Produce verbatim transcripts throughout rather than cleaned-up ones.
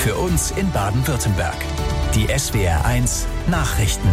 Für uns in Baden-Württemberg. Die S W R eins Nachrichten.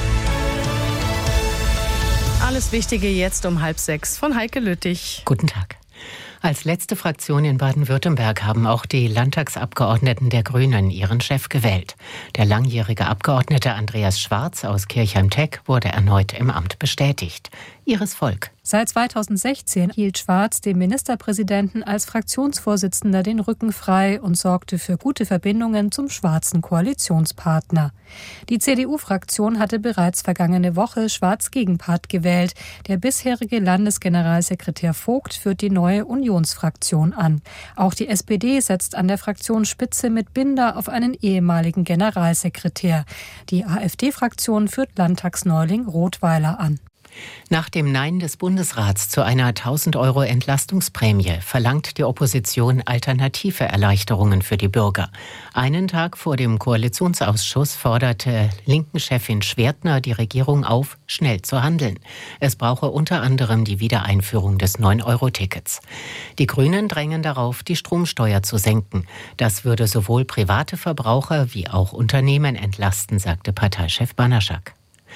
Alles Wichtige jetzt um halb sechs von Heike Lüttich. Guten Tag. Als letzte Fraktion in Baden-Württemberg haben auch die Landtagsabgeordneten der Grünen ihren Chef gewählt. Der langjährige Abgeordnete Andreas Schwarz aus Kirchheim-Teck wurde erneut im Amt bestätigt. Iris Volk. Seit zweitausendsechzehn hielt Schwarz dem Ministerpräsidenten als Fraktionsvorsitzender den Rücken frei und sorgte für gute Verbindungen zum schwarzen Koalitionspartner. Die C D U-Fraktion hatte bereits vergangene Woche Schwarz Gegenpart gewählt. Der bisherige Landesgeneralsekretär Vogt führt die neue Unionsfraktion an. Auch die S P D setzt an der Fraktionsspitze mit Binder auf einen ehemaligen Generalsekretär. Die AfD-Fraktion führt Landtagsneuling Rothweiler an. Nach dem Nein des Bundesrats zu einer tausend Euro Entlastungsprämie verlangt die Opposition alternative Erleichterungen für die Bürger. Einen Tag vor dem Koalitionsausschuss forderte Linken-Chefin Schwertner die Regierung auf, schnell zu handeln. Es brauche unter anderem die Wiedereinführung des neun Euro Tickets. Die Grünen drängen darauf, die Stromsteuer zu senken. Das würde sowohl private Verbraucher wie auch Unternehmen entlasten, sagte Parteichef Banaschak.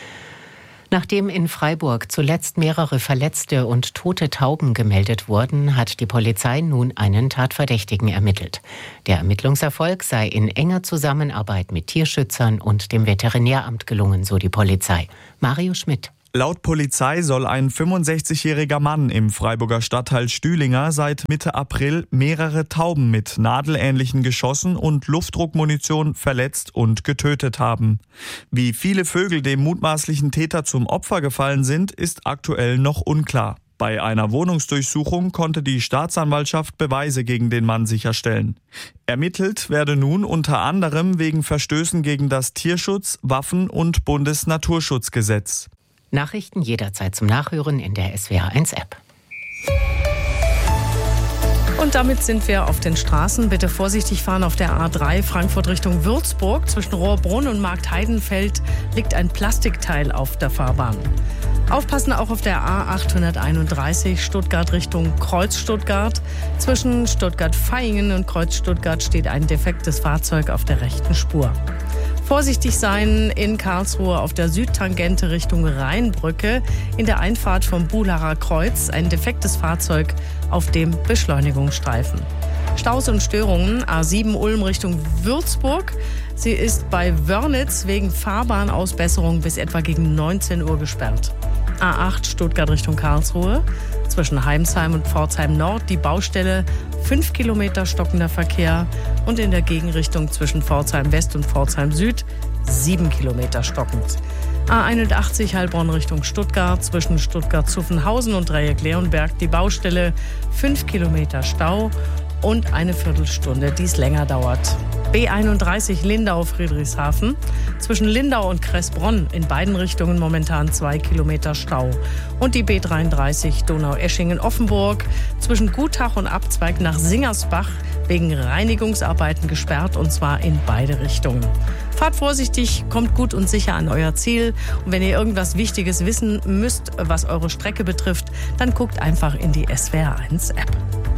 Nachdem in Freiburg zuletzt mehrere verletzte und tote Tauben gemeldet wurden, hat die Polizei nun einen Tatverdächtigen ermittelt. Der Ermittlungserfolg sei in enger Zusammenarbeit mit Tierschützern und dem Veterinäramt gelungen, so die Polizei. Mario Schmidt. Laut Polizei soll ein fünfundsechzigjähriger Mann im Freiburger Stadtteil Stühlinger seit Mitte April mehrere Tauben mit nadelähnlichen Geschossen und Luftdruckmunition verletzt und getötet haben. Wie viele Vögel dem mutmaßlichen Täter zum Opfer gefallen sind, ist aktuell noch unklar. Bei einer Wohnungsdurchsuchung konnte die Staatsanwaltschaft Beweise gegen den Mann sicherstellen. Ermittelt werde nun unter anderem wegen Verstößen gegen das Tierschutz-, Waffen- und Bundesnaturschutzgesetz. Nachrichten jederzeit zum Nachhören in der S W R eins App. Und damit sind wir auf den Straßen. Bitte vorsichtig fahren auf der A drei Frankfurt Richtung Würzburg. Zwischen Rohrbrunn und Marktheidenfeld liegt ein Plastikteil auf der Fahrbahn. Aufpassen auch auf der A achthunderteinunddreißig Stuttgart Richtung Kreuz Stuttgart. Zwischen Stuttgart-Vaihingen und Kreuz Stuttgart steht ein defektes Fahrzeug auf der rechten Spur. Vorsichtig sein in Karlsruhe auf der Südtangente Richtung Rheinbrücke. In der Einfahrt vom Buhlacher Kreuz ein defektes Fahrzeug auf dem Beschleunigungsstreifen. Staus und Störungen A sieben Ulm Richtung Würzburg. Sie ist bei Wörnitz wegen Fahrbahnausbesserung bis etwa gegen neunzehn Uhr gesperrt. A acht Stuttgart Richtung Karlsruhe. Zwischen Heimsheim und Pforzheim Nord die Baustelle, fünf Kilometer stockender Verkehr und in der Gegenrichtung zwischen Pforzheim West und Pforzheim Süd sieben Kilometer stockend. A einundachtzig Heilbronn Richtung Stuttgart, zwischen Stuttgart-Zuffenhausen und Dreieck-Leonberg die Baustelle, fünf Kilometer Stau und eine Viertelstunde, die es länger dauert. B einunddreißig Lindau-Friedrichshafen. Zwischen Lindau und Kressbronn in beiden Richtungen momentan zwei Kilometer Stau. Und die B dreiunddreißig Donaueschingen-Offenburg. Zwischen Gutach und Abzweig nach Singersbach wegen Reinigungsarbeiten gesperrt, und zwar in beide Richtungen. Fahrt vorsichtig, kommt gut und sicher an euer Ziel. Und wenn ihr irgendwas Wichtiges wissen müsst, was eure Strecke betrifft, dann guckt einfach in die S W R eins App.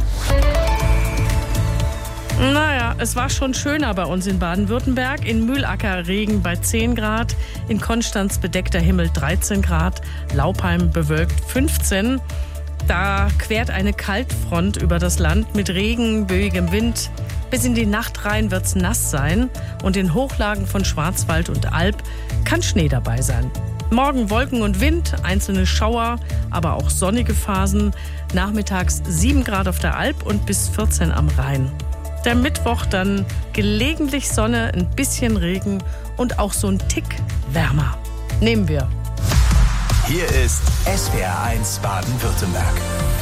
Naja, es war schon schöner bei uns in Baden-Württemberg. In Mühlacker Regen bei zehn Grad, in Konstanz bedeckter Himmel dreizehn Grad, Laupheim bewölkt fünfzehn. Da quert eine Kaltfront über das Land mit Regen, böigem Wind. Bis in die Nacht rein wird's nass sein und in Hochlagen von Schwarzwald und Alb kann Schnee dabei sein. Morgen Wolken und Wind, einzelne Schauer, aber auch sonnige Phasen. Nachmittags sieben Grad auf der Alb und bis vierzehn am Rhein. Der Mittwoch dann gelegentlich Sonne, ein bisschen Regen und auch so ein Tick wärmer. Nehmen wir. Hier ist S W R eins Baden-Württemberg.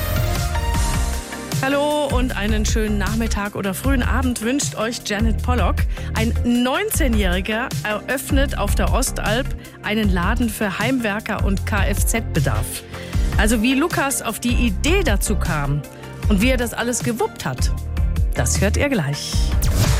Hallo und einen schönen Nachmittag oder frühen Abend wünscht euch Janet Pollock. Ein neunzehnjähriger eröffnet auf der Ostalb einen Laden für Heimwerker und Kfz-Bedarf. Also wie Lukas auf die Idee dazu kam und wie er das alles gewuppt hat, das hört ihr gleich.